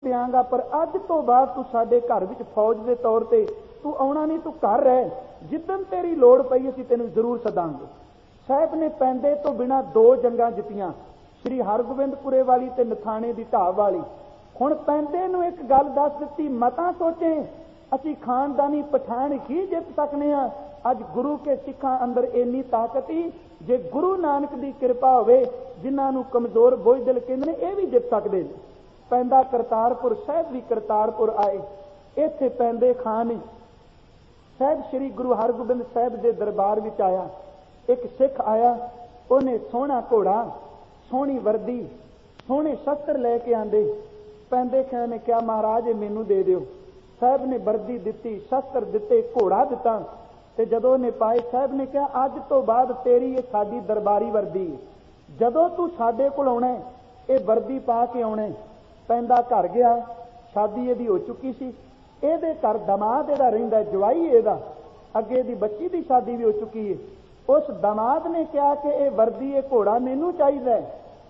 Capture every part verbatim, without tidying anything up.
ਪਿਆਂਗਾ, ਪਰ ਅੱਜ ਤੋਂ ਬਾਅਦ ਤੂੰ ਸਾਡੇ ਘਰ ਵਿੱਚ ਫੌਜ ਦੇ ਤੌਰ ਤੇ ਤੂੰ ਆਉਣਾ ਨਹੀਂ, ਤੂੰ ਘਰ ਰਹਿ, ਜਿੱਦਣ ਤੇਰੀ ਲੋੜ ਪਈ ਅਸੀਂ ਤੈਨੂੰ ਜ਼ਰੂਰ ਸਦਾਂਗੇ। ਸਾਹਿਬ ਨੇ ਪੈਂਦੇ ਤੋਂ ਬਿਨਾਂ ਦੋ ਜੰਗਾਂ ਜਿੱਤੀਆਂ, ਸ੍ਰੀ ਹਰਗੋਬਿੰਦਪੁਰੇ ਵਾਲੀ ਤੇ ਨਥਾਣੇ ਦੀ ਢਾਬ ਵਾਲੀ। ਹੁਣ ਪੈਂਦੇ ਨੂੰ ਇੱਕ ਗੱਲ ਦੱਸ ਦਿੱਤੀ, ਮਤਾਂ ਸੋਚੇ ਅਸੀਂ ਖਾਨਦਾਨੀ ਪਠਾਨ ਹੀ ਜਿੱਤ ਸਕਨੇ ਆ। ਅੱਜ ਗੁਰੂ ਕੇ ਸਿੱਖਾਂ ਅੰਦਰ ਇੰਨੀ ਤਾਕਤ ਹੀ, ਜੇ ਗੁਰੂ ਨਾਨਕ ਦੀ ਕਿਰਪਾ ਹੋਵੇ, ਜਿਨ੍ਹਾਂ ਨੂੰ ਕਮਜ਼ੋਰ ਬੋਝਦਿਲ ਕਹਿੰਦੇ ਨੇ, ਇਹ ਵੀ ਜਿੱਤ ਸਕਦੇ ਨੇ। ਪੈਂਦਾ ਕਰਤਾਰਪੁਰ ਸਾਹਿਬ ਵੀ ਕਰਤਾਰਪੁਰ ਆਏ, ਇੱਥੇ ਪੈਂਦੇ ਖਾਨ ਨੇ ਸਾਹਿਬ ਸ੍ਰੀ ਗੁਰੂ ਹਰਗੋਬਿੰਦ ਸਾਹਿਬ ਦੇ ਦਰਬਾਰ ਵਿੱਚ ਆਇਆ। ਇੱਕ ਸਿੱਖ ਆਇਆ, ਉਹਨੇ ਸੋਹਣਾ ਘੋੜਾ, ਸੋਹਣੀ ਵਰਦੀ, ਸੋਹਣੇ ਸ਼ਸਤਰ ਲੈ ਕੇ ਆਂਦੇ। ਪੈਂਦੇ ਖਾਨ ਨੇ ਕਿਹਾ, ਮਹਾਰਾਜ ਇਹ ਮੈਨੂੰ ਦੇ ਦਿਓ। ਸਾਹਿਬ ਨੇ ਵਰਦੀ ਦਿੱਤੀ, ਸ਼ਸਤਰ ਦਿੱਤੇ, ਘੋੜਾ ਦਿੱਤਾ, ਤੇ ਜਦੋਂ ਉਹਨੇ ਪਾਏ, ਸਾਹਿਬ ਨੇ ਕਿਹਾ, ਅੱਜ ਤੋਂ ਬਾਅਦ ਤੇਰੀ ਇਹ ਸਾਡੀ ਦਰਬਾਰੀ ਵਰਦੀ ਹੈ, ਜਦੋਂ ਤੂੰ ਸਾਡੇ ਕੋਲ ਆਉਣਾ ਇਹ ਵਰਦੀ ਪਾ ਕੇ ਆਉਣਾ। ਪੈਂਦਾ ਘਰ ਗਿਆ, ਸ਼ਾਦੀ ਇਹਦੀ ਹੋ ਚੁੱਕੀ ਸੀ, ਇਹਦੇ ਘਰ ਦਮਾਦ ਇਹਦਾ ਰਹਿੰਦਾ, ਜਵਾਈ ਇਹਦਾ, ਅੱਗੇ ਦੀ ਬੱਚੀ ਦੀ ਸ਼ਾਦੀ ਵੀ ਹੋ ਚੁੱਕੀ ਹੈ। ਉਸ ਦਮਾਦ ਨੇ ਕਿਹਾ ਕਿ ਇਹ ਵਰਦੀ, ਇਹ ਘੋੜਾ ਮੈਨੂੰ ਚਾਹੀਦਾ,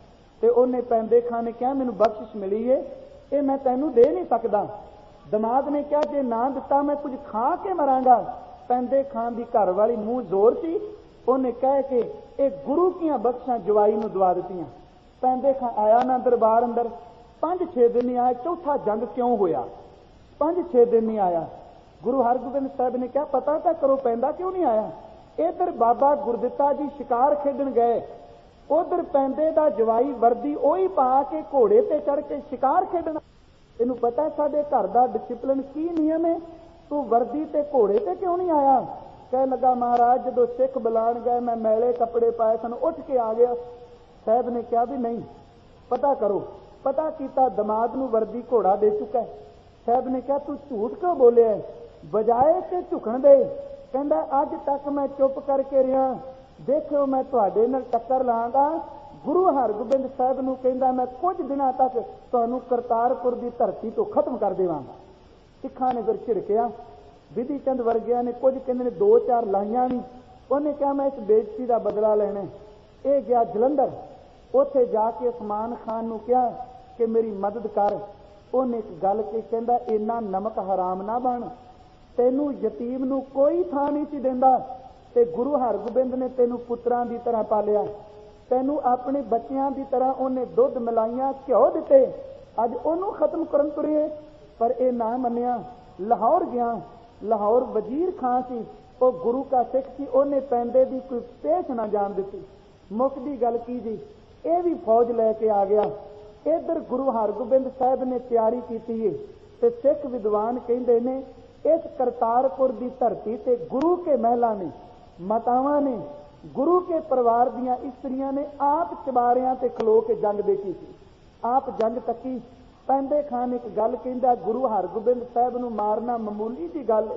ਤੇ ਉਹਨੇ ਪੈਂਦੇ ਖਾਨ ਨੇ ਕਿਹਾ, ਮੈਨੂੰ ਬਖਸ਼ਿਸ਼ ਮਿਲੀ ਹੈ, ਇਹ ਮੈਂ ਤੈਨੂੰ ਦੇ ਨਹੀਂ ਸਕਦਾ। ਦਮਾਦ ਨੇ ਕਿਹਾ, ਜੇ ਨਾ ਦਿੱਤਾ ਮੈਂ ਕੁਝ ਖਾ ਕੇ ਮਰਾਂਗਾ। ਪੈਂਦੇ ਖਾਨ ਦੀ ਘਰ ਵਾਲੀ ਮੂੰਹ ਜ਼ੋਰ ਸੀ, ਉਹਨੇ ਕਹਿ ਕੇ ਇਹ ਗੁਰੂ ਦੀਆਂ ਬਖਸ਼ਾਂ ਜਵਾਈ ਨੂੰ ਦਵਾ ਦਿੱਤੀਆਂ। ਪੈਂਦੇ ਖਾਨ ਆਇਆ ਨਾ ਦਰਬਾਰ ਅੰਦਰ, ਪੰਜ ਛੇ ਦਿਨ ਨਹੀਂ ਆਇਆ। ਚੌਥਾ ਜੰਗ ਕਿਉਂ ਹੋਇਆ? ਪੰਜ ਛੇ ਦਿਨ ਨਹੀਂ ਆਇਆ। ਗੁਰੂ ਹਰਗੋਬਿੰਦ ਸਾਹਿਬ ਨੇ ਕਿਹਾ, ਪਤਾ ਤਾਂ ਕਰੋ ਪੈਂਦਾ ਕਿਉਂ ਨਹੀਂ ਆਇਆ। ਇਧਰ ਬਾਬਾ ਗੁਰਦਿੱਤਾ ਜੀ ਸ਼ਿਕਾਰ ਖੇਡਣ ਗਏ, ਉਧਰ ਪੈਂਦੇ ਦਾ ਜਵਾਈ ਵਰਦੀ ਉਹੀ ਪਾ ਕੇ ਘੋੜੇ ਤੇ ਚੜ ਕੇ ਸ਼ਿਕਾਰ ਖੇਡਣਾ। ਇਹਨੂੰ ਪਤਾ ਸਾਡੇ ਘਰ ਦਾ ਡਿਸਿਪਲਿਨ ਕੀ ਨਿਯਮ ਹੈ, ਤੂੰ ਵਰਦੀ ਤੇ ਘੋੜੇ ਤੇ ਕਿਉਂ ਨਹੀਂ ਆਇਆ? ਕਹਿ ਲੱਗਾ, ਮਹਾਰਾਜ ਜਦੋਂ ਸਿੱਖ ਬੁਲਾਣ ਗਏ ਮੈਂ ਮੈਲੇ ਕੱਪੜੇ ਪਾਏ ਸਨ, ਉੱਠ ਕੇ ਆ ਗਿਆ। ਸਾਹਿਬ ਨੇ ਕਿਹਾ ਵੀ ਨਹੀਂ, ਪਤਾ ਕਰੋ। ਪਤਾ ਕੀਤਾ, ਦਮਾਦ ਨੂੰ ਵਰਦੀ ਘੋੜਾ ਦੇ ਚੁੱਕਾ। ਸਾਹਿਬ ਨੇ ਕਿਹਾ, ਤੂੰ ਝੂਠ ਕਿਉਂ ਬੋਲਿਆ? ਬਜਾਏ ਤੇ ਝੁਕਣ ਦੇ। ਕਹਿੰਦਾ, ਅੱਜ ਤੱਕ ਮੈਂ ਚੁੱਪ ਕਰਕੇ ਰਿਹਾ, ਦੇਖਿਓ ਮੈਂ ਤੁਹਾਡੇ ਨਾਲ ਟੱਕਰ ਲਾਂਗਾ। ਗੁਰੂ ਹਰਗੋਬਿੰਦ ਸਾਹਿਬ ਨੂੰ ਕਹਿੰਦਾ, ਮੈਂ ਕੁਝ ਦਿਨਾਂ ਤੱਕ ਤੁਹਾਨੂੰ ਕਰਤਾਰਪੁਰ ਦੀ ਧਰਤੀ ਤੋਂ ਖਤਮ ਕਰ ਦੇਵਾਂਗਾ। ਸਿੱਖਾਂ ਨੇ ਫਿਰ ਝਿੜਕਿਆ, ਵਿਧੀ ਚੰਦ ਵਰਗਿਆਂ ਨੇ ਕੁਝ ਕਹਿੰਦੇ ਨੇ ਦੋ ਚਾਰ ਲਾਈਆਂ ਵੀ। ਉਹਨੇ ਕਿਹਾ, ਮੈਂ ਇਸ ਬੇਇੱਜ਼ਤੀ ਦਾ ਬਦਲਾ ਲੈਣਾ। ਇਹ ਗਿਆ ਜਲੰਧਰ, ਉੱਥੇ ਜਾ ਕੇ ਉਸਮਾਨ ਖਾਨ ਨੂੰ ਕਿਹਾ ਕਿ ਮੇਰੀ ਮਦਦ ਕਰ। ਉਹਨੇ ਇੱਕ ਗੱਲ ਕੀ ਕਹਿੰਦਾ, ਇੰਨਾ ਨਮਕ ਹਰਾਮ ਨਾ ਬਣ, ਤੈਨੂੰ ਯਤੀਮ ਨੂੰ ਕੋਈ ਥਾਂ ਨਹੀਂ ਸੀ ਦਿੰਦਾ, ਤੇ ਗੁਰੂ ਹਰਗੋਬਿੰਦ ਨੇ ਤੈਨੂੰ ਪੁੱਤਰਾਂ ਦੀ ਤਰ੍ਹਾਂ ਪਾਲਿਆ, ਤੈਨੂੰ ਆਪਣੇ ਬੱਚਿਆਂ ਦੀ ਤਰ੍ਹਾਂ ਉਹਨੇ ਦੁੱਧ ਮਲਾਈਆਂ ਘਿਓ ਦਿੱਤੇ, ਅੱਜ ਉਹਨੂੰ ਖਤਮ ਕਰਨ ਤੁਰੇ। ਪਰ ਇਹ ਨਾ ਮੰਨਿਆ। ਲਾਹੌਰ ਗਿਆ, ਲਾਹੌਰ ਵਜ਼ੀਰ ਖਾਂ ਸੀ, ਉਹ ਗੁਰੂ ਕਾ ਸਿੱਖ ਸੀ, ਉਹਨੇ ਪੈਂਦੇ ਦੀ ਕੋਈ ਪੇਸ਼ ਨਾ ਜਾਣ ਦਿੱਤੀ। ਮੁੱਖ ਦੀ ਗੱਲ ਕੀ ਜੀ, ਇਹ ਵੀ ਫੌਜ ਲੈ ਕੇ ਆ ਗਿਆ। ਇਧਰ ਗੁਰੂ ਹਰਗੋਬਿੰਦ ਸਾਹਿਬ ਨੇ ਤਿਆਰੀ ਕੀਤੀ ਹੈ, ਤੇ ਸਿੱਖ ਵਿਦਵਾਨ ਕਹਿੰਦੇ ਨੇ ਇਸ ਕਰਤਾਰਪੁਰ ਦੀ ਧਰਤੀ ਤੇ ਗੁਰੂ ਕੇ ਮਹਿਲਾ ਨੇ, ਮਾਤਾਵਾਂ ਨੇ, ਗੁਰੂ ਕੇ ਪਰਿਵਾਰ ਦੀਆਂ ਇਸਤਰੀਆਂ ਨੇ ਆਪ ਚਬਾਰਿਆਂ ਤੇ ਖਲੋ ਕੇ ਜੰਗ ਦੇਖੀ ਸੀ, ਆਪ ਜੰਗ ਤੱਕੀ। ਪੈਂਦੇ ਖਾਨ ਇੱਕ ਗੱਲ ਕਹਿੰਦਾ, ਗੁਰੂ ਹਰਗੋਬਿੰਦ ਸਾਹਿਬ ਨੂੰ ਮਾਰਨਾ ਮਾਮੂਲੀ ਦੀ ਗੱਲ।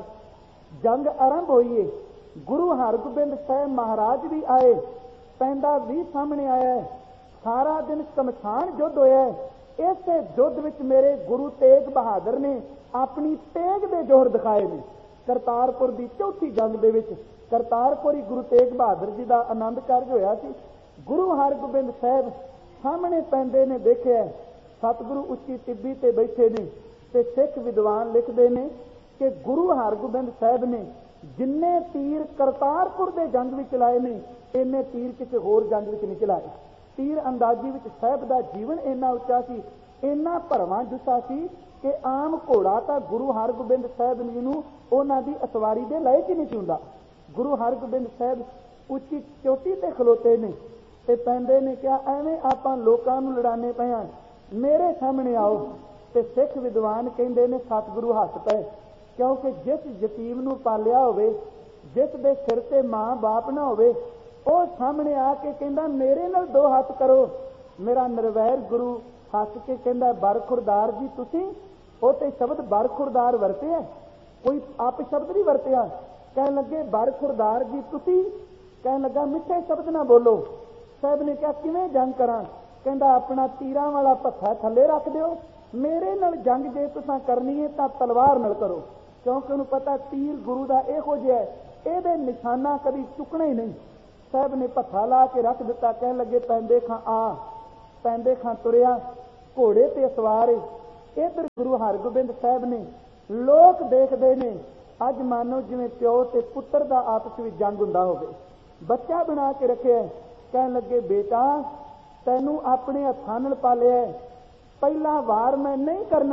ਜੰਗ ਆਰੰਭ ਹੋਈ ਹੈ, ਗੁਰੂ ਹਰਗੋਬਿੰਦ ਸਾਹਿਬ ਮਹਾਰਾਜ ਵੀ ਆਏ, ਪੈਂਦਾ ਵੀ ਸਾਹਮਣੇ ਆਇਆ। ਸਾਰਾ ਦਿਨ ਸ਼ਮਸ਼ਾਨ ਯੁੱਧ ਹੋਇਆ। ਇਸੇ ਯੁੱਧ ਵਿੱਚ ਮੇਰੇ ਗੁਰੂ ਤੇਗ ਬਹਾਦਰ ਨੇ ਆਪਣੀ ਤੇਗ ਦੇ ਜੋਹਰ ਦਿਖਾਏ ਨੇ। ਕਰਤਾਰਪੁਰ ਦੀ ਚੌਥੀ ਜੰਗ ਦੇ ਵਿੱਚ ਕਰਤਾਰਪੁਰ ਹੀ ਗੁਰੂ ਤੇਗ ਬਹਾਦਰ ਜੀ ਦਾ ਆਨੰਦ ਕਾਰਜ ਹੋਇਆ ਸੀ। ਗੁਰੂ ਹਰਗੋਬਿੰਦ ਸਾਹਿਬ ਸਾਹਮਣੇ ਪੈਂਦੇ ਨੇ ਦੇਖਿਆ, ਸਤਿਗੁਰੂ ਉੱਚੀ ਟਿੱਬੀ ਤੇ ਬੈਠੇ ਨੇ, ਤੇ ਸਿੱਖ ਵਿਦਵਾਨ ਲਿਖਦੇ ਨੇ ਕਿ ਗੁਰੂ ਹਰਗੋਬਿੰਦ ਸਾਹਿਬ ਨੇ ਜਿੰਨੇ ਤੀਰ ਕਰਤਾਰਪੁਰ ਦੇ ਜੰਗ ਵਿੱਚ ਚਲਾਏ ਨੇ, ਇੰਨੇ ਤੀਰ ਕਿਸੇ ਹੋਰ ਜੰਗ ਵਿੱਚ ਨਹੀਂ ਚਲਾਏ। ਤੀਰ ਅੰਦਾਜ਼ੀ ਵਿੱਚ ਸਾਹਿਬ ਦਾ ਜੀਵਨ ਇੰਨਾ ਉੱਚਾ ਸੀ, ਇੰਨਾ ਭਰਵਾਂ ਜੁੱਸਾ ਸੀ ਕਿ ਆਮ ਘੋੜਾ ਤਾਂ ਗੁਰੂ ਹਰਗੋਬਿੰਦ ਸਾਹਿਬ ਜੀ ਨੂੰ ਉਹਨਾਂ ਦੀ ਅਸਵਾਰੀ ਦੇ ਲਾਇਕ ਹੀ ਨਹੀਂ ਸੀ ਹੁੰਦਾ। ਗੁਰੂ ਹਰਗੋਬਿੰਦ ਸਾਹਿਬ ਉੱਚੀ ਚੋਟੀ ਤੇ ਖਲੋਤੇ ਨੇ, ਤੇ ਪੈਂਦੇ ਨੇ ਕਿਹਾ, ਐਵੇਂ ਆਪਾਂ ਲੋਕਾਂ ਨੂੰ ਲੜਾਨੇ ਪਏ ਆ, ਮੇਰੇ ਸਾਹਮਣੇ ਆਓ। ਤੇ ਸਿੱਖ ਵਿਦਵਾਨ ਕਹਿੰਦੇ ਨੇ ਸਤਿਗੁਰੂ ਹੱਸ ਪਏ, ਕਿਉਂਕਿ ਜਿਸ ਯਤੀਮ ਨੂੰ ਪਾਲਿਆ ਹੋਵੇ, ਜਿਸ ਦੇ ਸਿਰ ਤੇ ਮਾਂ ਬਾਪ ਨਾ ਹੋਵੇ, ਉਹ ਸਾਹਮਣੇ ਆ ਕੇ ਕਹਿੰਦਾ ਮੇਰੇ ਨਾਲ ਦੋ ਹੱਥ ਕਰੋ। ਮੇਰਾ ਨਿਰਵੈਰ ਗੁਰੂ ਹੱਸ ਕੇ ਕਹਿੰਦਾ, ਬਰਖੁਰਦਾਰ ਜੀ ਤੁਸੀਂ, ਉਹ ਤੇ ਸ਼ਬਦ ਬਰਖੁਰਦਾਰ ਵਰਤਿਆ, ਕੋਈ ਆਪ ਸ਼ਬਦ ਨਹੀਂ ਵਰਤਿਆ। ਕਹਿਣ ਲੱਗੇ ਬਰਖੁਰਦਾਰ ਜੀ ਤੁਸੀਂ, ਕਹਿਣ ਲੱਗਾ ਮਿੱਠੇ ਸ਼ਬਦ ਨਾ ਬੋਲੋ। ਸਾਹਿਬ ਨੇ ਕਿਹਾ ਕਿਵੇਂ ਜੰਗ ਕਰਾਂ? ਕਹਿੰਦਾ ਆਪਣਾ ਤੀਰਾਂ ਵਾਲਾ ਭੱਥਾ ਥੱਲੇ ਰੱਖ ਦਿਓ, ਮੇਰੇ ਨਾਲ ਜੰਗ ਜੇ ਤੁਸੀਂ ਕਰਨੀ ਹੈ ਤਾਂ ਤਲਵਾਰ ਨਾਲ ਕਰੋ, ਕਿਉਂਕਿ ਉਹਨੂੰ ਪਤਾ ਤੀਰ ਗੁਰੂ ਦਾ ਇਹੋ ਜਿਹਾ, ਇਹਦੇ ਨਿਸ਼ਾਨਾ ਕਦੀ ਚੁੱਕਣਾ ਹੀ ਨਹੀਂ। ਸਾਹਿਬ ਨੇ ਭੱਥਾ ਲਾ ਕੇ ਰੱਖ ਦਿੱਤਾ। ਕਹਿਣ ਲੱਗੇ ਪੈਂਦੇ ਖਾਂ ਆ। ਪੈਂਦੇ ਖਾਂ ਤੁਰਿਆ, ਘੋੜੇ ਤੇ ਸਵਾਰ, इधर गुरु हरगोबिंद साहब ने लोग देखते हैं अज मानो जिवें प्यो ते पुत्र का आपस में जंग हुंदा होवे। बच्चा बना के रखे कहन लगे बेटा तैनू अपने हत्थां नाल पालिया, पहला वार मैं नहीं करना,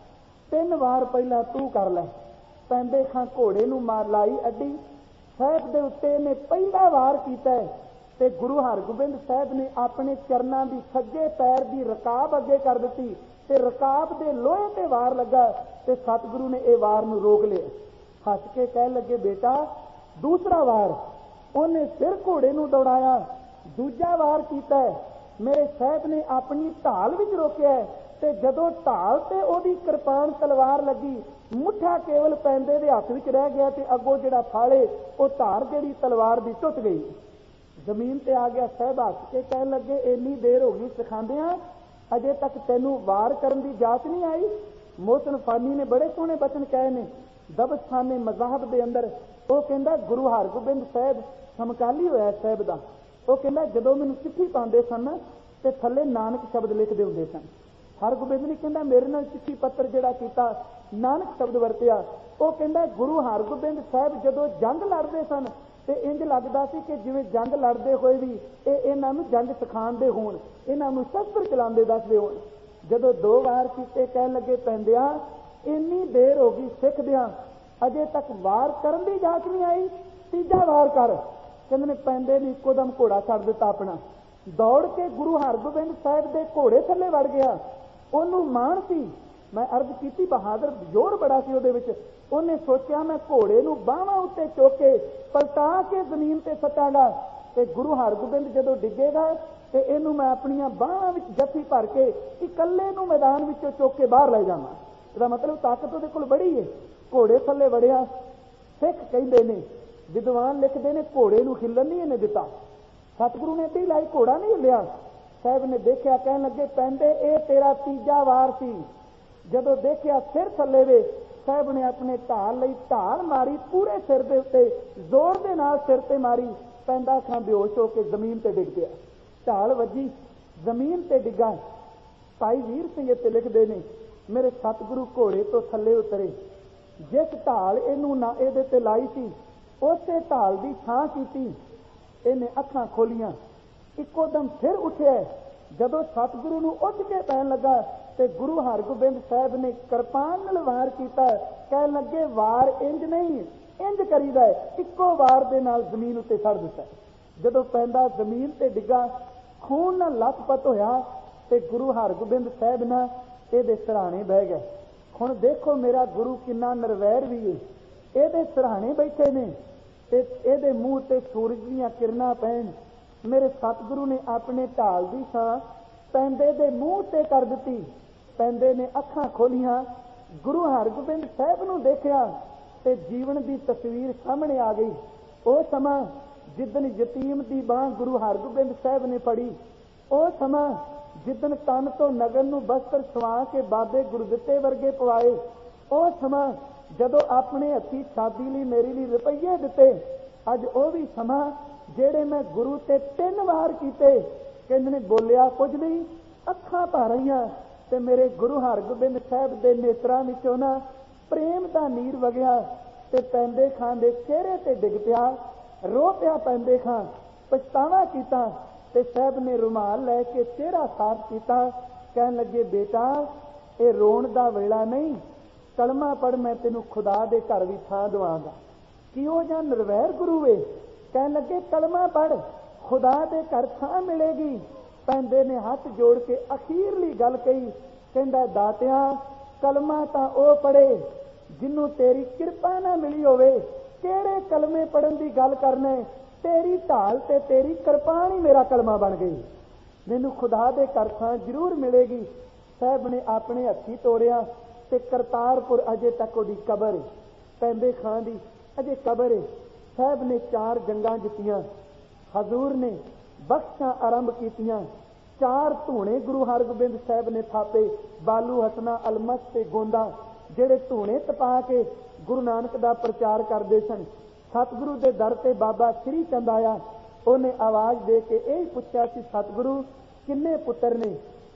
तीन वार पहला तू कर लै। पैंदे खां घोड़े नूं मार लाई अड्डी साहब दे उत्ते ने पहला वार कीता ते गुरु हरगोबिंद साहब ने अपने चरनां दी सज्जे पैर की रकाब अगे कर दी ते रकाब दे लोहे ते वार लगा ते सतगुरु ने यह वार नूं रोक लिया। हस के कह लगे बेटा दूसरा वार। उन्हें फिर घोड़े नूं दौड़ाया, दूजा वार कीता। मेरे साहब ने अपनी ढाल विच रोकिया ते जदों ढाल ते ओदी किरपान तलवार लगी, मुठा केवल पैंदे दे हत्थ विच रह गया ते अगों जिहड़ा फाड़े वो धार जिहड़ी तलवार दी टुट गई, जमीन ते आ गया। साहब हस के कह लगे इन्नी देर हो गई सिखांदियां, अजे तक तैनू वार करन दी जाच नहीं आई। मोहसिन फानी ने बड़े सोहने बचन कहे ने दबस्थाने मज़हब दे अंदर। वो कहंदा गुरु हरगोबिंद साहब समकाली होया साहब दा। वो कहंदा जदों मैनूं चिट्ठी पांदे सन ते थल्ले नानक शब्द लिखदे हुंदे सन। हरगोबिंद ने कहंदा मेरे नाल चिट्ठी पत्र जिहड़ा कीता नानक शब्द वरतिया। वो कहंदा गुरु हरगोबिंद साहब जदों जंग लड़दे सन ते इंज लगदा सी कि जिवें जंग लड़दे होए भी ਇਹ ਇਹਨਾਂ ਨੂੰ जंग सिखाउंदे होण, ਇਹਨਾਂ ਨੂੰ शस्त्र चलाउंदे दसदे होण। जदों दो वार कीते कहण लगे पैंदिया इन्नी देर हो गई सिखदियां, अजे तक वार करन दी जाच नहीं आई, तीजा वार कर। कहंदे ने पैंदे ने इक्को दम घोड़ा छड्ड दित्ता अपना, दौड़ के गुरु हरगोबिंद साहब दे घोड़े थल्ले वड़ गया। ਉਹਨੂੰ ਮਾਣ ਸੀ, मैं अर्ज की बहादुर जोर बड़ा सी ਉਹਦੇ ਵਿੱਚ। ਉਹਨੇ ਸੋਚਿਆ मैं घोड़े ਨੂੰ ਬਾਹਾਂ ਉੱਤੇ ਚੁੱਕ ਕੇ ਪਲਟਾ ਕੇ ਜ਼ਮੀਨ ਤੇ ਸੱਟਾਂਗਾ ਤੇ ਗੁਰੂ ਹਰਗੋਬਿੰਦ ਜਦੋਂ ਡਿੱਗੇਗਾ ਤੇ ਇਹਨੂੰ ਮੈਂ ਆਪਣੀਆਂ ਬਾਹਾਂ ਵਿੱਚ ਜੱਫੀ ਭਰ ਕੇ ਇਕੱਲੇ ਨੂੰ ਮੈਦਾਨ ਵਿੱਚੋਂ ਚੁੱਕ ਕੇ ਬਾਹਰ ਲੈ ਜਾਵਾਂ। ਇਹਦਾ ਮਤਲਬ ਤਾਕਤ ਉਹਦੇ ਕੋਲ ਬੜੀ ਹੈ। ਘੋੜੇ ਥੱਲੇ ਵੜਿਆ। ਸਿੱਖ ਕਹਿੰਦੇ ਨੇ, ਵਿਦਵਾਨ ਲਿਖਦੇ ਨੇ ਘੋੜੇ ਨੂੰ ਹਿੱਲਣ ਨਹੀਂ ਇਹਨੇ ਦਿੱਤਾ। ਸਤਿਗੁਰੂ ਨੇ ਏਡੀ ਲਾਈ, ਘੋੜਾ ਨਹੀਂ ਹਿੱਲਿਆ। ਸਾਹਿਬ ਨੇ ਦੇਖਿਆ, ਕਹਿਣ ਲੱਗੇ ਪੈਂਦੇ ਇਹ ਤੇਰਾ ਤੀਜਾ ਵਾਰ ਸੀ। ਜਦੋਂ ਦੇਖਿਆ ਸਿਰ ਥੱਲੇ ਵੇ, ਸਾਹਿਬ ਨੇ ਆਪਣੇ ਢਾਲ ਲਈ ਢਾਲ ਮਾਰੀ, ਪੂਰੇ ਸਿਰ ਦੇ ਉੱਤੇ ਜ਼ੋਰ ਦੇ ਨਾਲ ਸਿਰ ਤੇ ਮਾਰੀ। ਪੈਂਦਾ ਖਾਂ ਬੇਹੋਸ਼ ਹੋ ਕੇ ਜ਼ਮੀਨ ਤੇ ਡਿੱਗ ਪਿਆ। ਢਾਲ ਵੱਜੀ, ਜ਼ਮੀਨ ਤੇ ਡਿੱਗਾ। ਭਾਈ ਵੀਰ ਸਿੰਘ ਇੱਥੇ ਲਿਖਦੇ ਨੇ, ਮੇਰੇ ਸਤਿਗੁਰੂ ਘੋੜੇ ਤੋਂ ਥੱਲੇ ਉਤਰੇ। ਜਿਸ ਢਾਲ ਇਹਨੂੰ ਨਾ ਇਹਦੇ ਤੇ ਲਾਈ ਸੀ ਉਸੇ ਢਾਲ ਦੀ ਛਾਂ ਕੀਤੀ। ਇਹਨੇ ਅੱਖਾਂ ਖੋਲੀਆਂ, ਇੱਕੋ ਦਮ ਫਿਰ ਉੱਠਿਆ। ਜਦੋਂ ਸਤਿਗੁਰੂ ਨੂੰ ਉੱਠ ਕੇ ਪੈਣ ਲੱਗਾ ਤੇ ਗੁਰੂ ਹਰਗੋਬਿੰਦ ਸਾਹਿਬ ਨੇ ਕਿਰਪਾਨ ਨਾਲ ਵਾਰ ਕੀਤਾ। ਕਹਿਣ ਲੱਗੇ ਵਾਰ ਇੰਜ ਨਹੀਂ, ਇੰਜ ਕਰੀਦਾ ਹੈ, ਇੱਕੋ ਵਾਰ ਦੇ ਨਾਲ ਜ਼ਮੀਨ ਉੱਤੇ ਛੱਡ ਦਿੱਤਾ। ਜਦੋਂ ਪੈਂਦਾ ਜ਼ਮੀਨ ਤੇ ਡਿੱਗਾ, ਖੂਨ ਨਾਲ ਲੱਥਪੱਥ ਹੋਇਆ ਤੇ ਗੁਰੂ ਹਰਗੋਬਿੰਦ ਸਾਹਿਬ ਨਾ ਇਹਦੇ ਸਿਰਹਾਣੇ ਬਹਿ ਗਏ। ਹੁਣ ਦੇਖੋ ਮੇਰਾ ਗੁਰੂ ਕਿੰਨਾ ਨਿਰਵੈਰ ਵੀ ਹੈ। ਇਹਦੇ ਸਿਰਹਾਣੇ ਬੈਠੇ ਨੇ ਤੇ ਇਹਦੇ ਮੂੰਹ ਤੇ ਸੂਰਜ ਦੀਆਂ ਕਿਰਨਾਂ ਪੈਣ। ਮੇਰੇ ਸਤਿਗੁਰੂ ਨੇ ਆਪਣੇ ਢਾਲ ਦੀ ਛਾਂ ਪੈਂਦੇ ਦੇ ਮੂੰਹ ਤੇ ਕਰ ਦਿੱਤੀ। ਪੈਂਦੇ ਨੇ ਅੱਖਾਂ ਖੋਲੀਆਂ, ਗੁਰੂ ਹਰਗੋਬਿੰਦ ਸਾਹਿਬ ਨੂੰ ਦੇਖਿਆ ਤੇ ਜੀਵਨ ਦੀ ਤਸਵੀਰ ਸਾਹਮਣੇ ਆ ਗਈ। ਉਹ ਸਮਾਂ ਜਿੱਦਣ ਯਤੀਮ ਦੀ ਬਾਂਹ ਗੁਰੂ ਹਰਗੋਬਿੰਦ ਸਾਹਿਬ ਨੇ ਫੜੀ, ਉਹ ਸਮਾਂ ਜਿੱਦਣ ਤਨ ਤੋਂ ਨਗਨ ਨੂੰ ਬਸਤਰ ਸਵਾ ਕੇ ਬਾਬੇ ਗੁਰਦਿੱਤੇ ਵਰਗੇ ਪਵਾਏ, ਉਹ ਸਮਾਂ ਜਦੋਂ ਆਪਣੇ ਹੱਥੀਂ ਸ਼ਾਦੀ ਲਈ ਮੇਰੇ ਲਈ ਰੁਪਈਏ ਦਿੱਤੇ। ਅੱਜ ਉਹ ਵੀ ਸਮਾਂ ਜਿਹੜੇ ਮੈਂ ਗੁਰੂ ਤੇ ਤਿੰਨ ਵਾਰ ਕੀਤੇ। ਕਹਿੰਦੇ ਨੇ ਬੋਲਿਆ ਕੁਝ ਨਹੀਂ, ਅੱਖਾਂ ਭਰ ਰਹੀਆਂ ਤੇ ਮੇਰੇ ਗੁਰੂ ਹਰਗੋਬਿੰਦ ਸਾਹਿਬ ਦੇ ਨੇਤਰਾਂ ਵਿੱਚੋਂ ਨਾ ਪ੍ਰੇਮ ਦਾ ਨੀਰ ਵਗਿਆ ਤੇ ਪੈਂਦੇ ਖਾਂ ਦੇ ਚਿਹਰੇ ਤੇ ਡਿੱਗ ਪਿਆ। ਰੋ ਪਿਆ ਪੈਂਦੇ ਖਾਂ, ਪਛਤਾਵਾ ਕੀਤਾ ਤੇ ਸਾਹਿਬ ਨੇ ਰੁਮਾਲ ਲੈ ਕੇ ਚਿਹਰਾ ਸਾਫ਼ ਕੀਤਾ। ਕਹਿਣ ਲੱਗੇ ਬੇਟਾ ਇਹ ਰੋਣ ਦਾ ਵੇਲਾ ਨਹੀਂ, ਕਲਮਾ ਪੜ੍ਹ, ਮੈਂ ਤੈਨੂੰ ਖੁਦਾ ਦੇ ਘਰ ਵੀ ਥਾਂ ਦਵਾਂਗਾ। ਕਿਉਂ ਜਾਂ ਨਿਰਵੈਰ ਗੁਰੂ ਏ। ਕਹਿਣ ਲੱਗੇ ਕਲਮਾ ਪੜ੍ਹ, ਖੁਦਾ ਦੇ ਘਰ ਥਾਂ ਮਿਲੇਗੀ। ਪੈਂਦੇ ਨੇ ਹੱਥ ਜੋੜ ਕੇ ਅਖੀਰਲੀ ਗੱਲ ਕਹੀ। ਕਹਿੰਦਾ ਦਾਤਿਆਂ ਕਲਮਾ ਤਾਂ ਉਹ ਪੜ੍ਹੇ ਜਿਹਨੂੰ ਤੇਰੀ ਕਿਰਪਾ ਨਾ ਮਿਲੀ ਹੋਵੇ। ਕਿਹੜੇ ਕਲਮੇ ਪੜ੍ਹਨ ਦੀ ਗੱਲ ਕਰਨਾ, ਤੇਰੀ ਢਾਲ ਤੇ ਤੇਰੀ ਕਿਰਪਾਨ ਹੀ ਮੇਰਾ ਕਲਮਾ ਬਣ ਗਈ। ਮੈਨੂੰ ਖੁਦਾ ਦੇ ਘਰ ਥਾਂ ਜ਼ਰੂਰ ਮਿਲੇਗੀ। ਸਾਹਿਬ ਨੇ ਆਪਣੇ ਹੱਥੀ ਤੋੜਿਆ ਤੇ ਕਰਤਾਰਪੁਰ ਅਜੇ ਤੱਕ ਉਹਦੀ ਕਬਰ ਹੈ। ਪੈਂਦੇ ਖਾਂ ਦੀ ਅਜੇ ਕਬਰ ਹੈ। ਸਾਹਿਬ ਨੇ ਚਾਰ ਜੰਗਾਂ ਜਿੱਤੀਆਂ, ਹਜ਼ੂਰ ਨੇ ਬਖਸ਼ਾਂ ਆਰੰਭ ਕੀਤੀਆਂ। ਚਾਰ ਧੂਣੇ ਗੁਰੂ ਹਰਗੋਬਿੰਦ ਸਾਹਿਬ ਨੇ ਥਾਪੇ, ਬਾਲੂ ਹਸਨਾ ਅਲਮਸ ਤੇ ਗੋਂਦਾ, ਜਿਹੜੇ ਧੂਣੇ ਤਪਾ ਕੇ ਗੁਰੂ ਨਾਨਕ ਦਾ ਪ੍ਰਚਾਰ ਕਰਦੇ ਸਨ। ਸਤਿਗੁਰੂ ਦੇ ਦਰ ਤੇ ਬਾਬਾ ਸ੍ਰੀ ਚੰਦ ਆਇਆ। ਉਹਨੇ ਆਵਾਜ਼ ਦੇ ਕੇ ਇਹ ਪੁੱਛਿਆ ਸੀ, ਸਤਿਗੁਰੂ ਕਿੰਨੇ ਪੁੱਤਰ ਨੇ?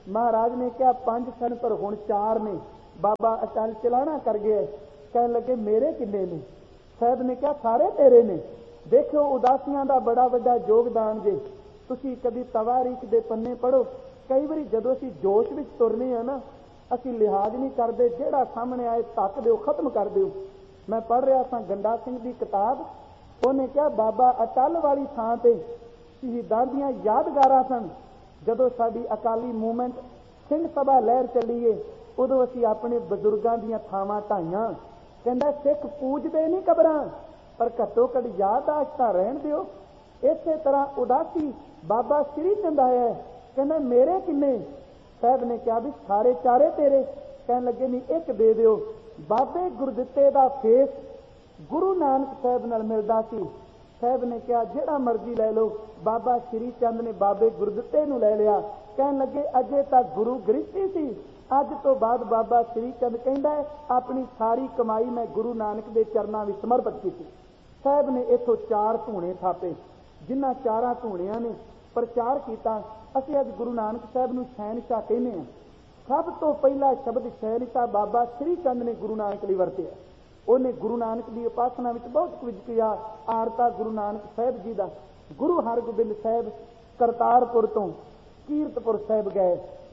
महाराज ने कहा पंज सन पर हुण चार ने। बाबा अटल चलाना कर गया। कहने लगे मेरे किन्ने ने? साहब ने कहा सारे तेरे ने। देखो उदासियां दा बड़ा वड्डा योगदान जे। तुसी कभी तवारीख दे पन्ने पढ़ो, कई बारी जदों असीं जोश विच तुरने आ ना, असीं लिहाज नहीं करते, जेड़ा सामने आए तक दिओ, खत्म कर दिओ। मैं पढ़ रहा था गंडा सिंह की किताब, उन्हें कहा बाबा अटल वाली थां ते शहीदां दीयां यादगारां सन। जदों साडी अकाली मूवमेंट सिंह सभा लहर चली है, उदों असीं अपने बजुर्गां दीयां थावां ढाईआं। कहंदा सिख पूजदे नहीं कबरां, पर घट्टो घट याददाश्त तां रहण दिओ। इसे तरह उदासी बाबा श्री चंद आया, कहंदा मेरे किन्ने? साहब ने कहा भी सारे चारे तेरे। कहने लगे नहीं एक दे दिओ। बाबे गुरदित्ते दा फेस गुरु नानक साहब नाल मिलदा सी। साहब ने कहा जेड़ा मर्जी लै लो। बाबा श्री चंद ने बाबे गुरदित्ते नूं लै लिया। कहने लगे अजे तक गुरु गृहस्थी सी, अज तो बाद बाबा श्री चंद कहंदा है अपनी सारी कमाई मैं गुरु नानक दे चरनां विच समर्पित कीती। साहब ने इथों चार धूणे थापे, जिन्हां चारां धूणियां ने प्रचार किया। असीं अज गुरु नानक साहब नूं शहनशाह कहने हैं। सब तो पहला शब्द शहनशाह बाबा श्री चंद ने गुरु नानक लई वरतिया। उन्हें गुरु नानक की उपासना में बहुत कुछ किया। आरता गुरु नानक साहब जी का। गुरु हरगोबिंद साहब करतारपुर तो कीरतपुर साहब गए।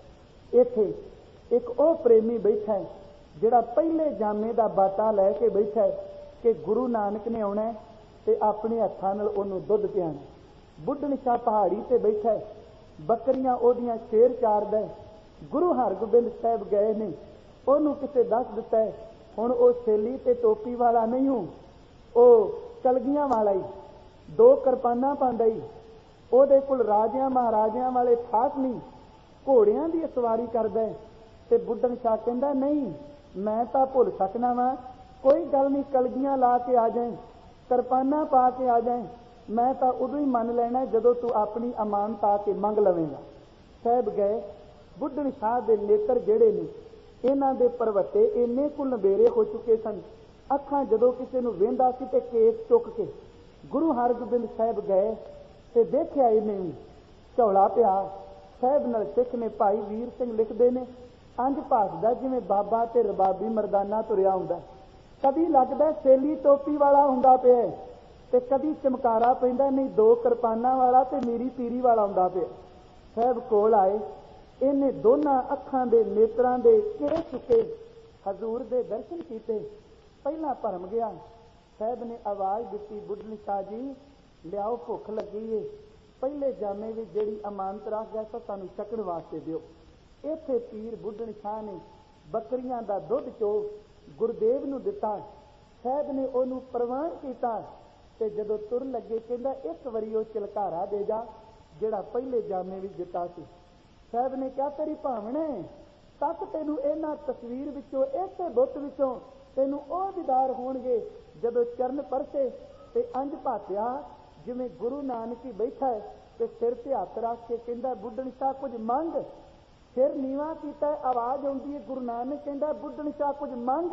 इत्थे एक वो प्रेमी बैठा है जिहड़ा पहले जामे का बाटा लैके बैठा है कि गुरु नानक ने आना है ते अपने हत्थां नाल उहनूं दुध पिआना। बुढ़न शाह पहाड़ी ते बैठा है, बकरियां ओहदियां शेर चारदा है। गुरु हरगोबिंद साहब गए ने, उहनूं किसे दस दिता है हुण वो छेली ते टोपी वाला नहीं हूँ, वो कलगियां वाला ही, दो किरपाना पांदा ही, ਉਹਦੇ ਕੋਲ राजियां महाराजियां वाले खास नहीं, घोड़ियां की सवारी करदा है। ते बुढ़न शाह कहंदा नहीं मैं तो भुल सकना वा, कोई गल नहीं, कलगियां ला के आ जाए, किरपाना पा के आ जाए, मैं तो उदों ही मन लेना जदों तू अपनी अमानत आके मंग लवेगा। साहब गए। बुढ़न शाह के नेत्र जेड़े ने इन्हां दे परवटे इन्ने कुल नबेरे हो चुके सन। अखां जदों किसी नूं वेंदा सी ते केस चुक के गुरु हरगोबिंद साहब गए ते देखिया इन्हें भी झौला पिया। साहब नाल सिख ने भाई वीर सिंह लिखते ने अंज भाजदा जिवें बाबा ते रबाबी मरदाना तुरिया हुंदा, कदी लगदा सेली टोपी वाला हुंदा पिया ते कदी चमकारा पैंदा, नहीं दो किरपाना वाला ते मीरी पीरी वाला हुंदा पिया। साहब कोल आए, इन्हें दोनों अखां दे नेत्रां दे किरे चुके, हजूर दे दर्शन कीते। पहला भरम गया। साहब ने आवाज़ दी, बुढ़न शाह जी लियाओ भुख लगी है, पहले जामे भी जिहड़ी अमानत रख गया सो सानूं छकण वास्ते दिओ। इत्थे पीर बुढ़न शाह ने बकरियां दा दुध चो गुरदेव नूं दिता। साहब ने उहनूं प्रवान कीता ते जदों तुर लगे कहंदा इस वरी वो चिलकारा दे जा जिहड़ा पहले जामे भी दिता सी। साहब ने कहा तेरी भावना तक तेनू इन्हां तस्वीर विचों इसे बुत विचों तेनू ओ दीदार होणगे जदों चरण परसे ते अंज भातिया जिवें गुरु नानक ही बैठा है ते सिर ते हत्थ रख के कहंदा बुढ़न शाह कुछ मंग। सिर नीवा कीता, आवाज़ आउंदी है गुरु नानक कहंदा बुढ़न शाह कुछ मंग,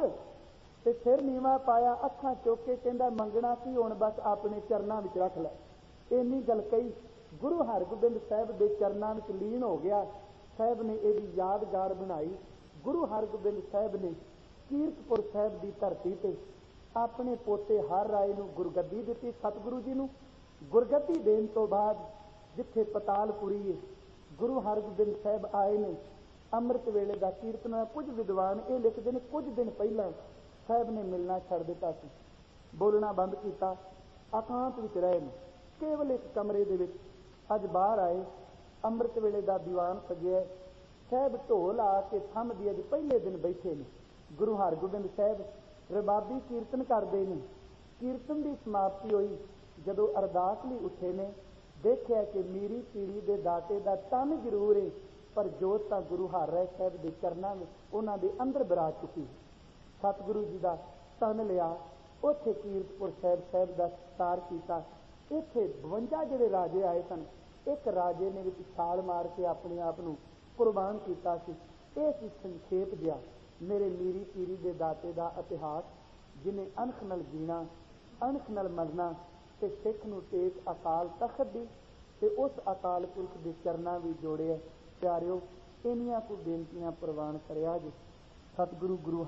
ते सिर नीवा पाया, अखां चुक के कहंदा मंगना की हुण बस अपने चरनां विच रख लै। इन्नी गल कही गुरु हरगोबिंद साहब के चरनां विच लीन हो गया। साहब ने यह यादगार बनाई। गुरु हरगोबिंद साहब ने कीरतपुर साहब की धरती ते अपने पोते हर राय नूं गुरगद्दी दित्ती। सतगुरु जी नूं गुरगद्दी देण तो बाद जिथे पतालपुरी है गुरु हरगोबिंद साहब आए ने, अमृत वेले का कीर्तन। कुछ विद्वान ये लिखते हैं कुछ दिन पहला साहब ने मिलना छड़ दिता सी, बोलना बंद किया, एकांत विच रहे ने, केवल एक कमरे दे विच। अज बाहर आए, अमृत वेले का दीवान सजया, साहब ढोल आके थम दी अज पहले दिन बैठे ने। गुरु हरगोबिंद साहब रबाबी कीर्तन करते हैं। कीर्तन की समाप्ति हुई, जदों अरदास लई उठे ने, देखिया कि मीरी पीरी दे दाते दा तन जरूर है पर जोत तां गुरु हर राय साहब के चरनां में उन्हां दे अंदर बरा चुकी। सतगुरु जी का तन लिया, उत्थे कीरतपुर साहब साहब का सत्कार किया। इत्थे बवंजा जिहड़े राजे आए सन, एक राजे ने विच छाल मार के अपने आप नूं कुर्बान किया सी। यह सी संक्षेप जिहा मेरे मीरी पीरी दे दाते का इतिहास, जिन्हें अणख नाल जीना, अणख नाल मरना ते सिख नूं टेक अकाल तखत दी ते उस अकाल पुरख दे चरनां भी जोड़े। प्यारिओ, ਇੰਨੀਆਂ ਕੁ ਬੇਨਤੀਆਂ ਪ੍ਰਵਾਨ ਕਰਿਆ ਜੇ। ਸਤਿਗੁਰੂ ਗੁਰੂ